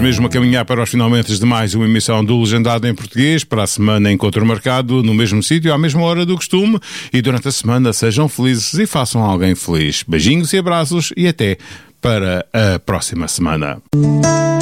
mesmo a caminhar para os finalmente de mais uma emissão do Legendado em Português. Para a semana, encontro marcado no mesmo sítio, à mesma hora do costume. E durante a semana sejam felizes e façam alguém feliz. Beijinhos e abraços e até para a próxima semana.